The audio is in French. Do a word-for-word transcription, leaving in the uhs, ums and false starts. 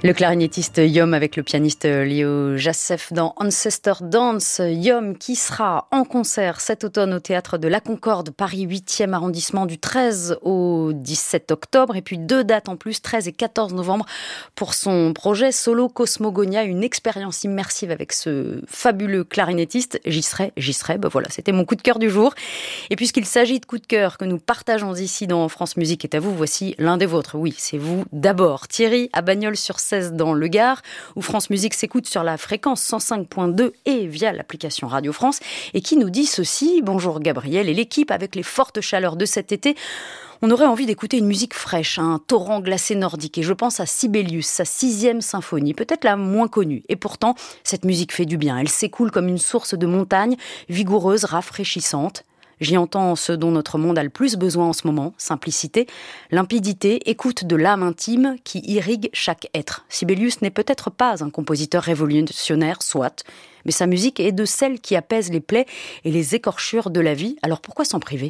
Le clarinettiste Yom avec le pianiste Léo Jacef dans Ancestor Dance. Yom qui sera en concert cet automne au Théâtre de la Concorde, Paris huitième arrondissement du treize au dix-sept octobre. Et puis deux dates en plus, treize et quatorze novembre, pour son projet solo Cosmogonia, une expérience immersive avec ce fabuleux clarinettiste. J'y serai, j'y serai, ben voilà, c'était mon coup de cœur du jour. Et puisqu'il s'agit de coups de cœur que nous partageons ici dans France Musique est à vous, voici l'un des vôtres. Oui, c'est vous d'abord. Thierry à Bagnols-sur-Cèze dans le Gard, où France Musique s'écoute sur la fréquence cent cinq point deux et via l'application Radio France, et qui nous dit ceci: bonjour Gabriel et l'équipe, avec les fortes chaleurs de cet été, on aurait envie d'écouter une musique fraîche, un torrent glacé nordique, et je pense à Sibelius, sa sixième symphonie, peut-être la moins connue. Et pourtant, cette musique fait du bien, elle s'écoule comme une source de montagne, vigoureuse, rafraîchissante. J'y entends ce dont notre monde a le plus besoin en ce moment, simplicité, limpidité, écoute de l'âme intime qui irrigue chaque être. Sibelius n'est peut-être pas un compositeur révolutionnaire, soit, mais sa musique est de celles qui apaisent les plaies et les écorchures de la vie, alors pourquoi s'en priver ?